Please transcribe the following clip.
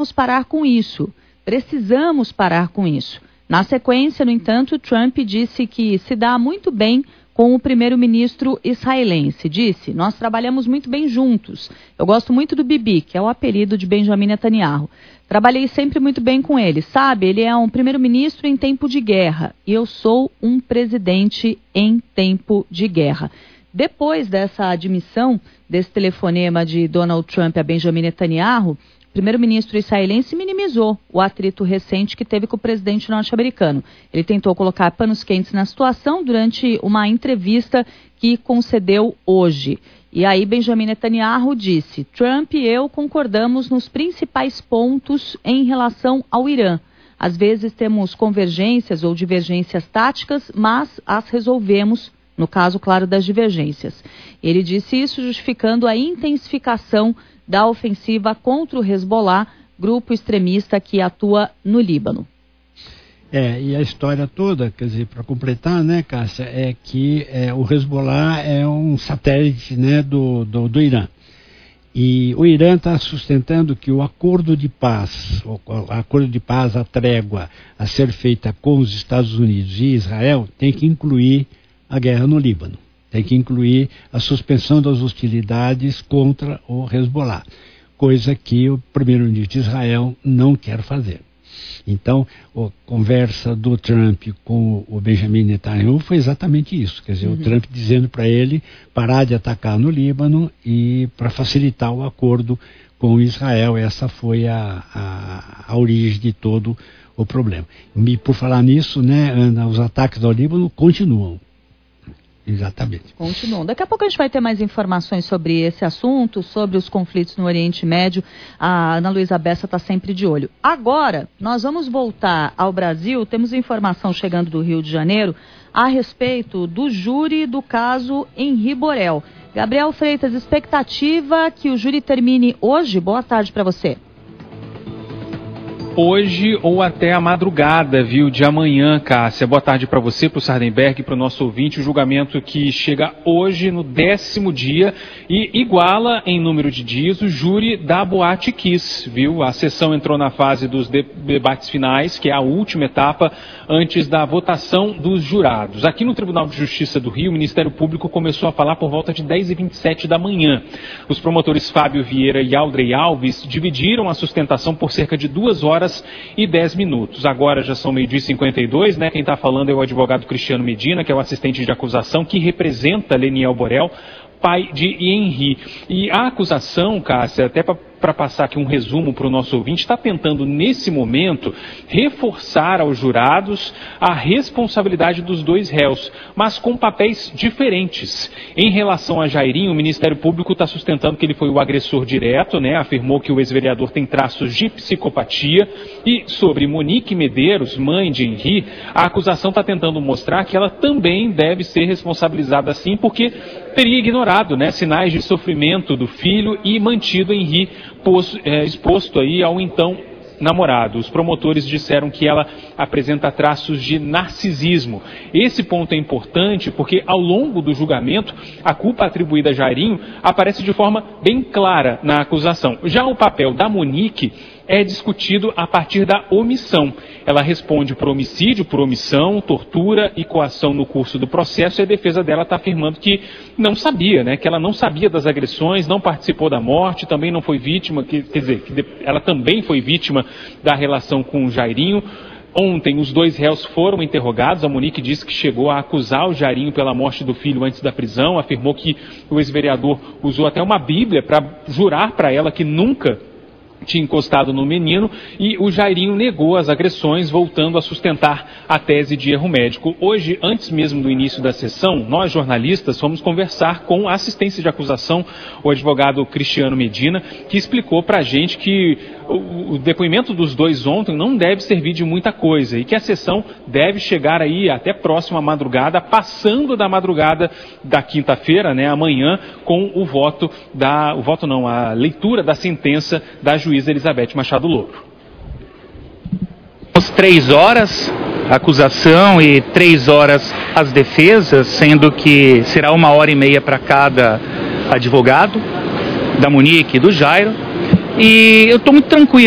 parar com isso. Precisamos parar com isso. Na sequência, no entanto, Trump disse que se dá muito bem com o primeiro-ministro israelense. Disse: nós trabalhamos muito bem juntos. Eu gosto muito do Bibi, que é o apelido de Benjamin Netanyahu. Trabalhei sempre muito bem com ele. Sabe, ele é um primeiro-ministro em tempo de guerra. E eu sou um presidente em tempo de guerra. Depois dessa admissão, desse telefonema de Donald Trump a Benjamin Netanyahu, o primeiro-ministro israelense minimizou o atrito recente que teve com o presidente norte-americano. Ele tentou colocar panos quentes na situação durante uma entrevista que concedeu hoje. E aí Benjamin Netanyahu disse: Trump e eu concordamos nos principais pontos em relação ao Irã. Às vezes temos convergências ou divergências táticas, mas as resolvemos, no caso, claro, das divergências. Ele disse isso justificando a intensificação da ofensiva contra o Hezbollah, grupo extremista que atua no Líbano. E a história toda, quer dizer, para completar, né, Cássia, é que o Hezbollah é um satélite, né, do Irã. E o Irã está sustentando que o acordo de paz, a trégua a ser feita com os Estados Unidos e Israel, tem que incluir a guerra no Líbano. Tem que incluir a suspensão das hostilidades contra o Hezbollah, coisa que o primeiro-ministro de Israel não quer fazer. Então, a conversa do Trump com o Benjamin Netanyahu foi exatamente isso. Quer dizer, o Trump dizendo para ele parar de atacar no Líbano e para facilitar o acordo com Israel. Essa foi a origem de todo o problema. E por falar nisso, né, Ana, os ataques ao Líbano continuam. Exatamente. Continuam. Daqui a pouco a gente vai ter mais informações sobre esse assunto, sobre os conflitos no Oriente Médio. A Ana Luísa Bessa está sempre de olho. Agora, nós vamos voltar ao Brasil. Temos informação chegando do Rio de Janeiro a respeito do júri do caso Henri Borel. Gabriel Freitas, expectativa que o júri termine hoje? Boa tarde para você. Hoje ou até a madrugada, viu, de amanhã, Cássia. Boa tarde para você, para o Sardenberg, para o nosso ouvinte. O julgamento que chega hoje no 10º dia e iguala em número de dias o júri da Boate Kiss, viu? A sessão entrou na fase dos debates finais, que é a última etapa antes da votação dos jurados. Aqui no Tribunal de Justiça do Rio, o Ministério Público começou a falar por volta de 10h27 da manhã. Os promotores Fábio Vieira e Aldrey Alves dividiram a sustentação por cerca de 2 horas e 10 minutos. Agora já são 12h52, né? Quem está falando é o advogado Cristiano Medina, que é o assistente de acusação, que representa Leniel Borel, pai de Henri. E a acusação, Cássia, até para passar aqui um resumo para o nosso ouvinte, está tentando, nesse momento, reforçar aos jurados a responsabilidade dos 2 réus, mas com papéis diferentes. Em relação a Jairinho, o Ministério Público está sustentando que ele foi o agressor direto, né? Afirmou que o ex-vereador tem traços de psicopatia. E sobre Monique Medeiros, mãe de Henri, a acusação está tentando mostrar que ela também deve ser responsabilizada assim, porque teria ignorado, né, sinais de sofrimento do filho e mantido Henri exposto aí ao então namorado. Os promotores disseram que ela apresenta traços de narcisismo. Esse ponto é importante porque ao longo do julgamento a culpa atribuída a Jairinho aparece de forma bem clara na acusação. Já o papel da Monique é discutido a partir da omissão. Ela responde por homicídio, por omissão, tortura e coação no curso do processo, e a defesa dela está afirmando que não sabia, né? Que ela não sabia das agressões, não participou da morte, também não foi vítima, ela também foi vítima da relação com o Jairinho. Ontem, os 2 réus foram interrogados. A Monique disse que chegou a acusar o Jairinho pela morte do filho antes da prisão, afirmou que o ex-vereador usou até uma Bíblia para jurar para ela que nunca tinha encostado no menino, e o Jairinho negou as agressões, voltando a sustentar a tese de erro médico. Hoje, antes mesmo do início da sessão, nós jornalistas fomos conversar com a assistência de acusação, o advogado Cristiano Medina, que explicou para a gente que o depoimento dos 2 ontem não deve servir de muita coisa e que a sessão deve chegar aí até próxima madrugada, passando da madrugada da quinta-feira, né, amanhã, com a leitura da sentença da juíza Elizabeth Machado Louro. 3 horas a acusação e 3 horas as defesas, sendo que será 1h30 para cada advogado, da Monique e do Jairo. E eu estou muito tranquilo.